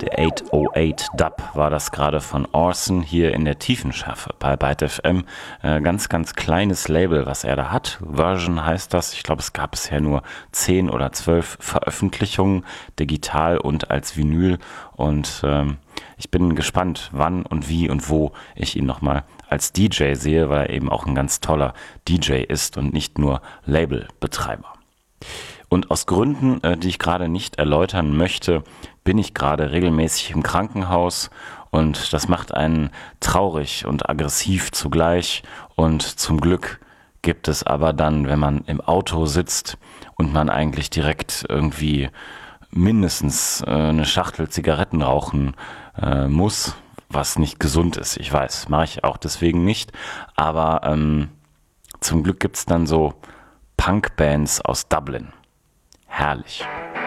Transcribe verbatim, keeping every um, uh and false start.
Der achthundertacht Dub war das gerade von Orson hier in der Tiefenschärfe bei Byte F M. Äh, ganz, ganz kleines Label, was er da hat. Version heißt das. Ich glaube, es gab bisher nur zehn oder zwölf Veröffentlichungen, digital und als Vinyl. Und ähm, ich bin gespannt, wann und wie und wo ich ihn nochmal als D J sehe, weil er eben auch ein ganz toller D J ist und nicht nur Labelbetreiber. Und aus Gründen, äh, die ich gerade nicht erläutern möchte, bin ich gerade regelmäßig im Krankenhaus und das macht einen traurig und aggressiv zugleich. Und zum Glück gibt es aber dann, wenn man im Auto sitzt und man eigentlich direkt irgendwie mindestens äh, eine Schachtel Zigaretten rauchen äh, muss, was nicht gesund ist. Ich weiß, mache ich auch deswegen nicht. Aber ähm, zum Glück gibt es dann so Punkbands aus Dublin. Herrlich.